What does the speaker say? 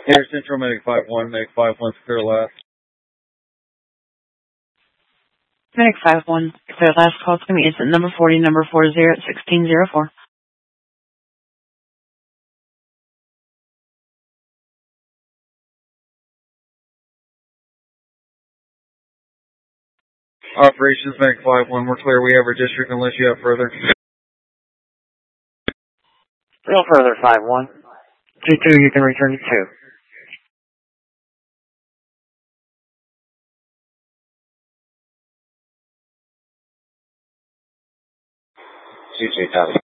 Air Central, Medic 5-1, Medic 5-1, clear last. Medic 5-1, clear last call to me. Incident number 40, number 40 at 1604. Operations, Medic 5-1, we're clear. We have our district unless you have further. No further, 5-1. 2-2, you can return to 2. CJ, copy.